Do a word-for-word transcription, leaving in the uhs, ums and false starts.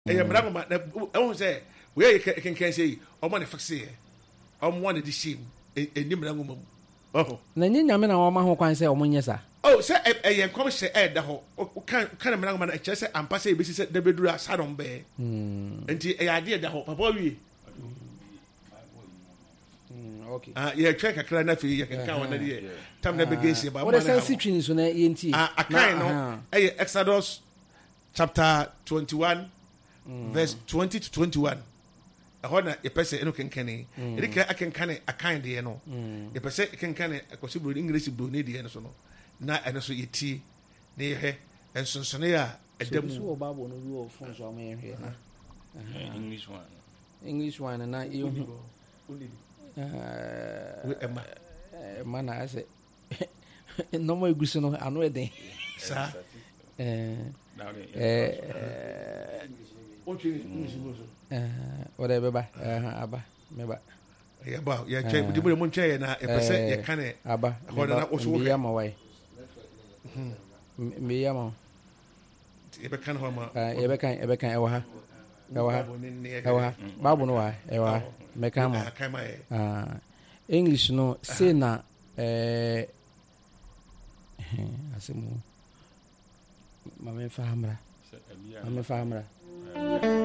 e ye mra ma e won say we can can say o ma ne fixe o mo ne di shim e ni mra ngoma mu oh na nyi nyame na wo ma ho kwan say o mo nye sa oh say e ye kom she e da ho kan kan mra ngoma na che say ampa say be say da bedura sadom be mm enti e ade da ho papa wi mm okay ah ye check akra na fi ye kan kan wona de tam na be gesi ba what say sitwin so na yenti ah akan no e Exodus chapter twenty-one mm. verse twenty to twenty-one. Ahona e pese eno kenkane e dika akenkane akan de no e pese kenkane akosi bro English bro ne de no so no na eno so yeti ne ye ensonsone ya edam so Bible no wi of phone so am here na English one English one na you uh we ema ema na ase no mo egusi no anu eden sa eh eh o chini English no so eh ora beba eh aba meba ya ba ya che di mo mo che na e pese ye kane aba ahona na o so ya ma wai me ya ma e be kan ho ma e be kan e be kan e wa ha e wa ha e wa ha Bible no wa e wa me kan ma ah English no say na eh asimu mama fahamra mama fahamra